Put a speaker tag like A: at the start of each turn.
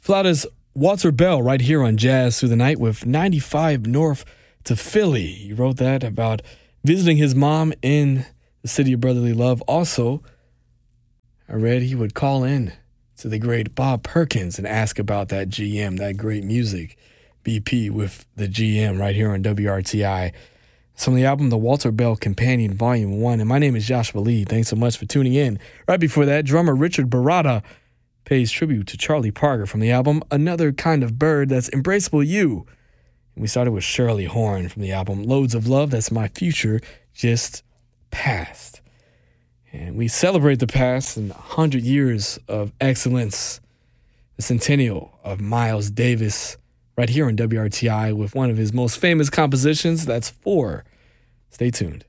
A: Flauta's Walter Bell right here on Jazz Through the Night with 95 North to Philly. He wrote that about visiting his mom in the city of brotherly love. Also, I read he would call in to the great Bob Perkins and ask about that GM, that great music. BP with the GM right here on WRTI. It's from the album The Walter Bell Companion Volume 1. And my name is Joshua Lee. Thanks so much for tuning in. Right before that, drummer Richard Baratta pays tribute to Charlie Parker from the album Another Kind of Bird, that's Embraceable You. And we started with Shirley Horn from the album Loads of Love, that's My Future Just Past. And we celebrate the past and 100 years of excellence, the centennial of Miles Davis, right here on WRTI with one of his most famous compositions, that's 4. Stay tuned.